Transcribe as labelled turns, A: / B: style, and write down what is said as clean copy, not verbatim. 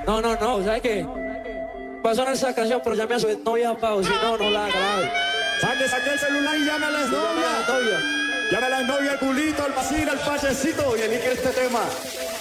A: No, ¿sabes qué? Va a sonar esa canción, pero llame a su novia, Pau, si no, no la haga.
B: Saque el celular y llame a las novias. Llame a las novias, al culito, al vacío, al payecito y elige este tema.